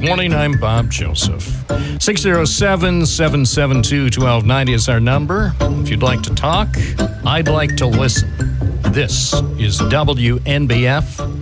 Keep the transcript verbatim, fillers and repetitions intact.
Morning, I'm Bob Joseph. six oh seven, seven seven two, one two nine zero is our number. If you'd like to talk, I'd like to listen. This is W N B F